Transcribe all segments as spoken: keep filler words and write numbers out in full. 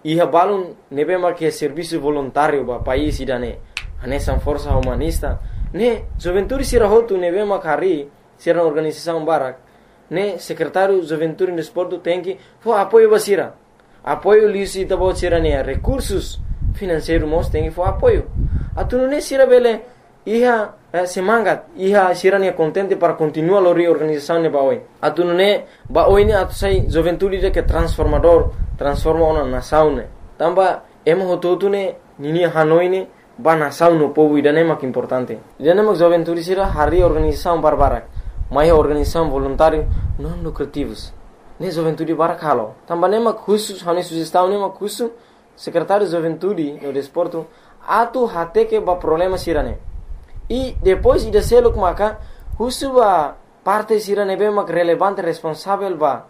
iha balun nebe make serviço voluntário ba país idane anesan força humanista ne juventude sira hotu nebe makari sira organização barak ne secretário juventude no esporte tem que fo apoio basira apoio lisi tabo sira ne recursos financeiros mos tem que fo apoio atu ne sira bele iha eh, semangat iha sira ne contente para continuar a reorganização ne ba oi atu ne ba oi ne atu sai juventude de que transformador transforma uma nação ne tamba emo hototu ne nini hanoi ne ba nação no povo idane mak importante idane mak juventude sira hari organização barbarak mai organização voluntário não lucrativos ne juventude barak halo tamba ne mak khusus hani sugestão ne mak khusus secretário juventude no desporto atu hate que ba problema sira ne e depois ida seluk maka khusus ba parte sira ne be mak relevante responsável ba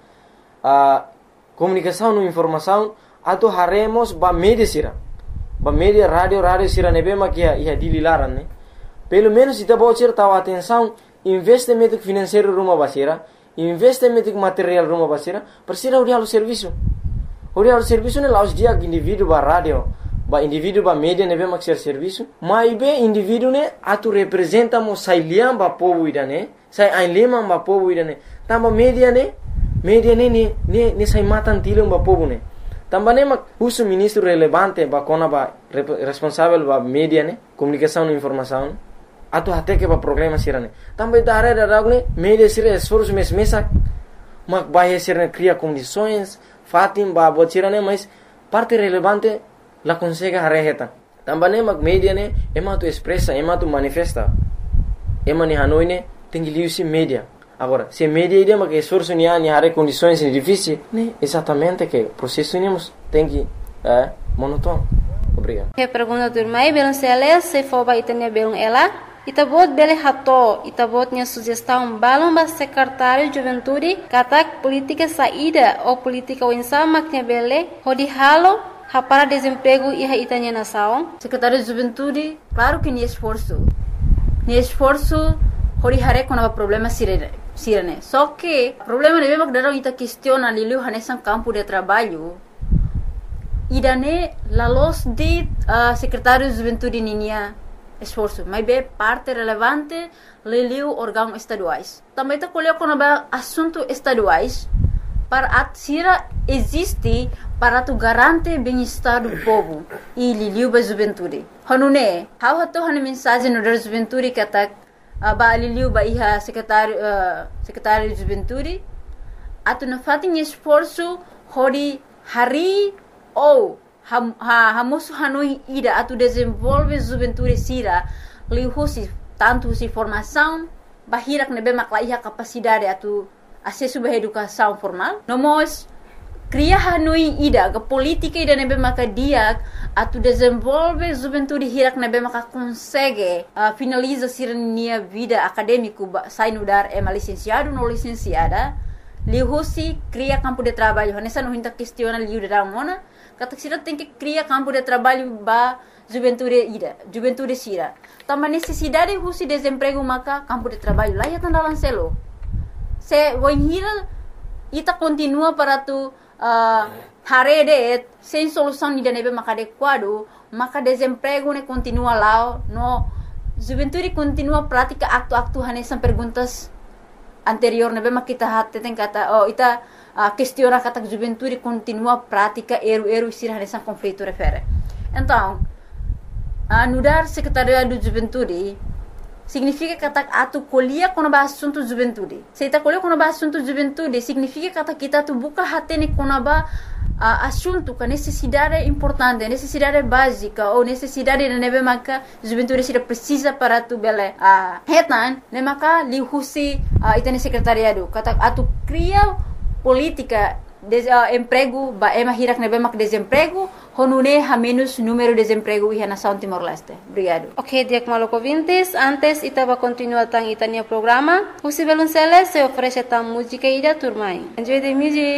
a comunicação e informação atu haremos ba media sira ba media radio radio sira nebe makia ia dililaran ne pelo menos ita bocer tawa atenção investimento financeiro rumah basira investimento material rumah basira persira urial serviço urial serviço ne laus dia indivíduo ba radio ba indivíduo ba media nebe mak ser serviço mai be indivíduo ne atu representa mo sailiam ba povo idane sai ainlema ba povo idane tamba media ne media ne ne ne, ne sai matan tilung ba povo ne também mak uso ministro relevante ba kona ba responsável ba media ne comunicação e informação atu até que ba problema sirane também dare da ragne media sira esforço mes mesa mak ba sirane cria condições fatim ba bot sirane mas parte relevante la consegue arreta também mak media ne ema tu expressa ema tu manifesta ema ni hanoi ne tem que liusi media. Agora, se media ideia que esforço ni ani hare condições difíceis, né? Exatamente que o processo nemos tem que é monótono. Obrigado. Que pergunta do mai belum sele se foba itania belum ela, itabot bele hato, itabot nya sugestão balum ba secretário de juventude, katak política saída ou política wensa maknya bele, hodi halo para desemprego e a itania nação. Secretário de juventude, claro que ni esforço. Ni esforço hori hare com o problema sirene. Sirene. Só que o problema de mesmo que daram ita questiona liliu hanesan campo de trabalho. Idane la los de uh, secretário de juventude ninia esforço, mas be parte relevante liliu órgãos estaduais. Também tá colheu com assunto estaduais para atsira existe para tu garante bem-estar do povo e liliu ba juventude. Hanune, how hato hane mensagem no da juventude que tá ba liliu ba iha secretário uh, secretário de juventude atu na fatin esforço hori hari ou ham ha hamosu hanoi ida atu desenvolve juventude sira lihusi tanto si formação bahirak nebe makla iha capacidade atu acesso ba educação formal nomos cria hanoi ida ga política ida nebe maka dia atu desenvolve juventude hirak nebe maka consegue uh, finaliza sirnia vida acadêmico sai no dar é licenciado no licenciada lihusi cria campo de trabalho nessa no hinta questiona liu de ramona kata sira tem que cria campo de trabalho ba juventude ida juventude sira também necessidade husi desemprego maka campo de trabalho lá ya tanda lancelo se voinhira ita continua para tu Uh, harede sem solução ni nebe maka adequado maka desemprego ne continua lá no juventude continua prática acto-acto hanesan perguntas anterior nebe maka kita hatte tem kata oh ita uh, questiona kata juventude continua prática eru-eru sir hanesan conflito refere então uh, nudar secretaria do juventude significa kata atu colhia quando ba assunto juventude. Se ita colhia quando ba assunto juventude, significa kata kita tu buka hatene quando ba uh, assunto que necessidade importante, necessidade básica ou necessidade de nebe maka juventude se precisa para tu bele. Ah, uh, hetan ne maka lihusi uh, itane secretariado. Kata atu cria política de uh, emprego ba ema hirak nebe mak desemprego honune ha menos número de desemprego iha nação Timor-Leste. Obrigado. Ok, diak maloko vintes, antes itaba continua tang itania programa. Husi belum sele se oferece tam música ida turmai. Enjoy the music.